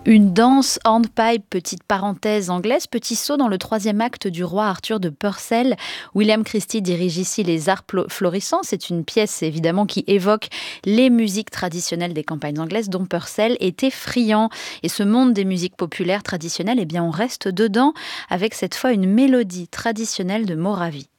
Une danse hornpipe, petite parenthèse anglaise, petit saut dans le troisième acte du Roi Arthur de Purcell. William Christie dirige ici Les Arts Florissants. C'est une pièce évidemment qui évoque les musiques traditionnelles des campagnes anglaises dont Purcell était friand. Et ce monde des musiques populaires traditionnelles, eh bien on reste dedans avec cette fois une mélodie traditionnelle de Moravie.